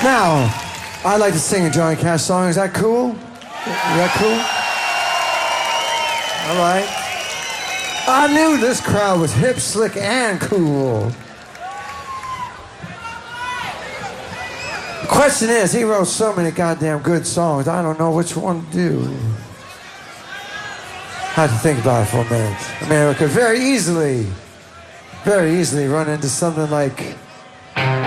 Now, I'd like to sing a Johnny Cash song. Is that cool? Is that cool? All right. I knew this crowd was hip, slick, and cool. The question is, he wrote so many goddamn good songs, I don't know which one to do. I had to think about it for a minute. I mean, I could very easily run into something like